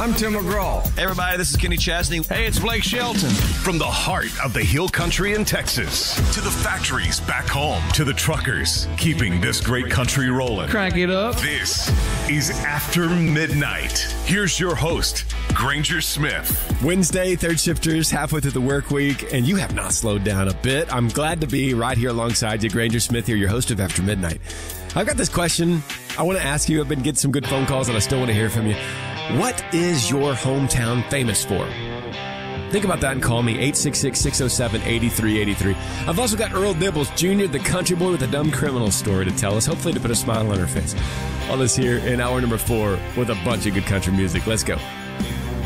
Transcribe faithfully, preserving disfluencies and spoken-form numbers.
I'm Tim McGraw. Hey, everybody, this is Kenny Chesney. Hey, it's Blake Shelton. From the heart of the Hill Country in Texas to the factories back home to the truckers keeping this great country rolling. Crank it up. This is After Midnight. Here's your host, Granger Smith. Wednesday, third shifters, halfway through the work week, and you have not slowed down a bit. I'm glad to be right here alongside you. Granger Smith here, your host of After Midnight. I've got this question I want to ask you. I've been getting some good phone calls, and I still want to hear from you. What is your hometown famous for? Think about that and call me, eight six six, six oh seven, eight three eight three. I've also got Earl Dibbles Junior, the country boy with a dumb criminal story to tell us, hopefully to put a smile on her face. All this here in hour number four with a bunch of good country music. Let's go.